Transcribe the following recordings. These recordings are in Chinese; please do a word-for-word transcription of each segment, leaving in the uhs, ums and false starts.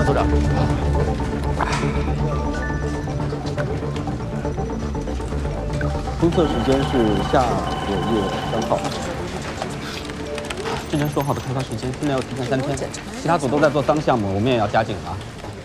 啊，组长。 出测时间是下个月三号。之前说好的开发时间，现在要提前三天。其他组都在做脏项目，我们也要加紧了。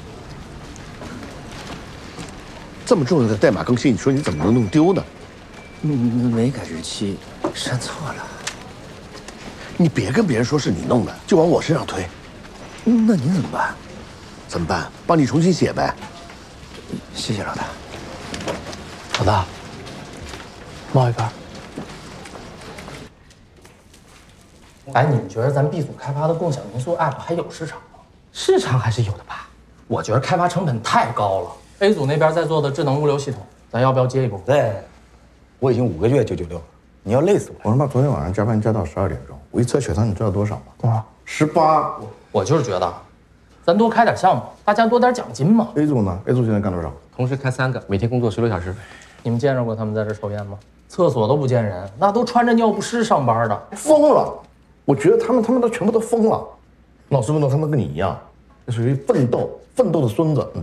这么重要的代码更新，你说你怎么能弄丢呢？ 嗯，没改日期，删错了。 你别跟别人说是你弄的，就往我身上推。 那您怎么办？ 怎么办？帮你重新写呗。 谢谢老大。 老大，冒一根。 哎，你们觉得咱 B 组开发的共享民宿 App 还有市场吗？ 市场还是有的吧？ 我觉得开发成本太高了。A 组那边在做的智能物流系统，咱要不要接一部分？ 对，我已经五个月九九六了，你要累死我！ 我他妈昨天晚上加班加到十二点钟，我一测血糖，你知道多少吗？ 多少？ 十八。 我就是觉得，咱多开点项目，大家多点奖金嘛。 A 组呢 ？A 组现在干多少？ 同时开三个，每天工作十六小时。 你们见着过他们在这抽烟吗？厕所都不见人，那都穿着尿不湿上班的， 疯了！我觉得他们他们都全部都疯了。老师们都他妈跟你一样，这属于奋斗奋斗的孙子。